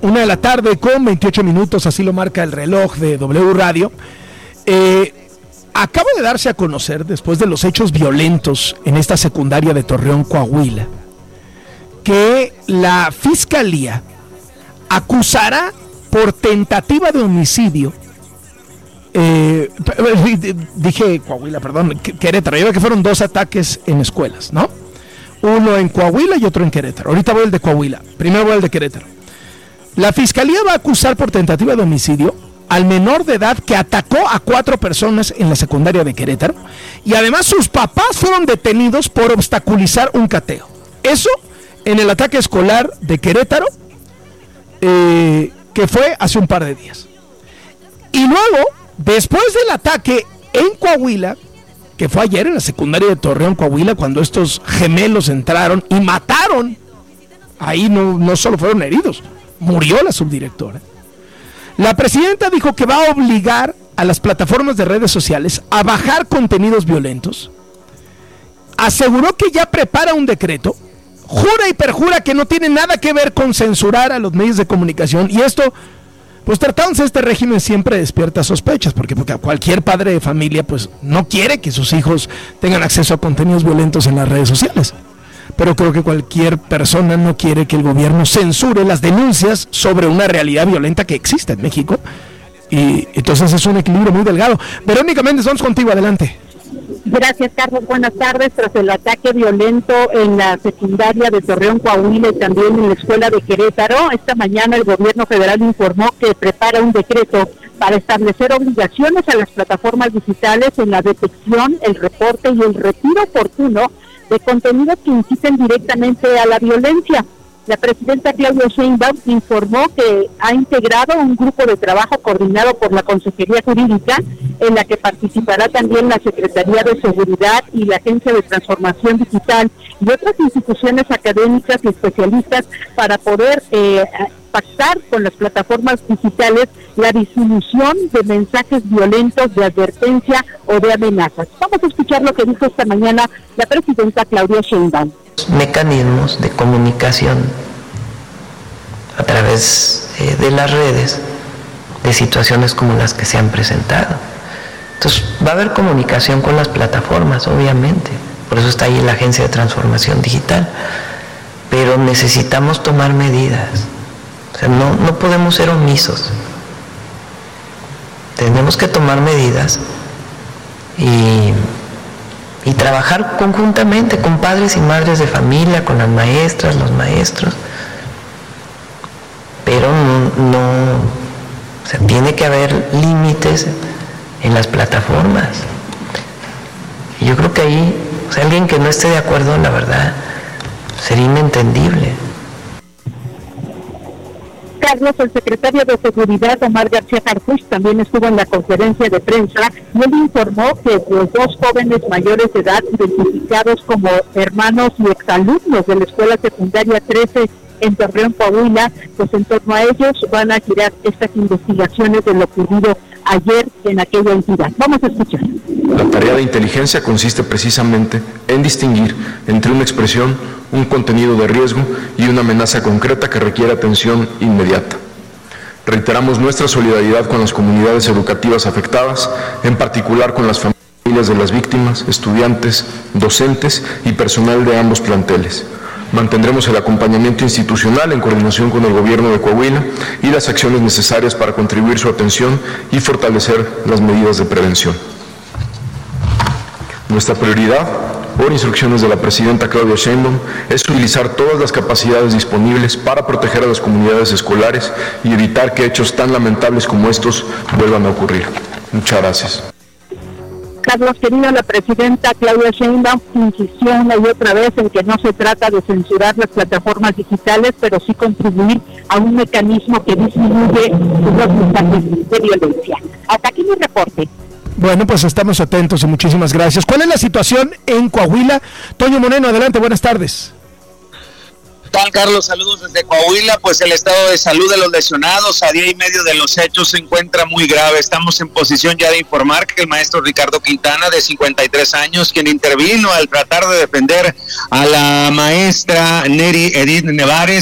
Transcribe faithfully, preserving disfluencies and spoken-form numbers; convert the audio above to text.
una de la tarde con veintiocho minutos, así lo marca el reloj de W Radio. Eh, acaba de darse a conocer, después de los hechos violentos en esta secundaria de Torreón, Coahuila, que la Fiscalía acusará por tentativa de homicidio, eh, dije Coahuila, perdón, Querétaro, yo creo que fueron dos ataques en escuelas, ¿no? Uno en Coahuila y otro en Querétaro. Ahorita voy al de Coahuila, primero voy al de Querétaro. La Fiscalía va a acusar por tentativa de homicidio al menor de edad que atacó a cuatro personas en la secundaria de Querétaro, y además sus papás fueron detenidos por obstaculizar un cateo. Eso en el ataque escolar de Querétaro, eh, que fue hace un par de días. Y luego, después del ataque en Coahuila, que fue ayer en la secundaria de Torreón, Coahuila, cuando estos gemelos entraron y mataron, ahí no, no solo fueron heridos, murió la subdirectora. La presidenta dijo que va a obligar a las plataformas de redes sociales a bajar contenidos violentos. Aseguró que ya prepara un decreto, jura y perjura que no tiene nada que ver con censurar a los medios de comunicación, y esto, pues tratándose este régimen, siempre despierta sospechas, porque, porque cualquier padre de familia pues no quiere que sus hijos tengan acceso a contenidos violentos en las redes sociales. Pero creo que cualquier persona no quiere que el gobierno censure las denuncias sobre una realidad violenta que existe en México, y entonces es un equilibrio muy delgado. Verónica Méndez, vamos contigo, adelante. Gracias, Carlos. Buenas tardes. Tras el ataque violento en la secundaria de Torreón, Coahuila, y también en la escuela de Querétaro, esta mañana el gobierno federal informó que prepara un decreto para establecer obligaciones a las plataformas digitales en la detección, el reporte y el retiro oportuno de contenidos que inciten directamente a la violencia. La presidenta Claudia Sheinbaum informó que ha integrado un grupo de trabajo coordinado por la Consejería Jurídica, en la que participará también la Secretaría de Seguridad y la Agencia de Transformación Digital y otras instituciones académicas y especialistas para poder eh, pactar con las plataformas digitales la disminución de mensajes violentos de advertencia o de amenazas. Vamos a escuchar lo que dijo esta mañana la presidenta Claudia Sheinbaum. Mecanismos de comunicación a través eh, de las redes de situaciones como las que se han presentado. Entonces va a haber comunicación con las plataformas, obviamente, por eso está ahí la Agencia de Transformación Digital, pero necesitamos tomar medidas. O sea, no, no podemos ser omisos, tenemos que tomar medidas y y trabajar conjuntamente con padres y madres de familia, con las maestras, los maestros, pero no, no o sea, tiene que haber límites en las plataformas. Y yo creo que ahí, o sea, alguien que no esté de acuerdo, la verdad, sería inentendible. Carlos, el secretario de Seguridad, Omar García Harfuch, también estuvo en la conferencia de prensa y él informó que los dos jóvenes mayores de edad, identificados como hermanos y exalumnos de la Escuela Secundaria trece en Torreón, Coahuila, pues en torno a ellos van a girar estas investigaciones de lo ocurrido ayer en aquella entidad. Vamos a escuchar. La tarea de inteligencia consiste precisamente en distinguir entre una expresión, un contenido de riesgo y una amenaza concreta que requiere atención inmediata. Reiteramos nuestra solidaridad con las comunidades educativas afectadas, en particular con las familias de las víctimas, estudiantes, docentes y personal de ambos planteles. Mantendremos el acompañamiento institucional en coordinación con el gobierno de Coahuila y las acciones necesarias para contribuir su atención y fortalecer las medidas de prevención. Nuestra prioridad, por instrucciones de la presidenta Claudia Sheinbaum, es utilizar todas las capacidades disponibles para proteger a las comunidades escolares y evitar que hechos tan lamentables como estos vuelvan a ocurrir. Muchas gracias. Carlos, querido, la presidenta Claudia Sheinbaum insistió una y otra vez en que no se trata de censurar las plataformas digitales, pero sí contribuir a un mecanismo que disminuye los mensajes de violencia. Hasta aquí mi reporte. Bueno, pues estamos atentos y muchísimas gracias. ¿Cuál es la situación en Coahuila? Toño Moreno, adelante, buenas tardes. ¿Qué tal, Carlos? Saludos desde Coahuila. Pues el estado de salud de los lesionados a día y medio de los hechos se encuentra muy grave. Estamos en posición ya de informar que el maestro Ricardo Quintana, de cincuenta y tres años, quien intervino al tratar de defender a la maestra Neri Edith Nevares,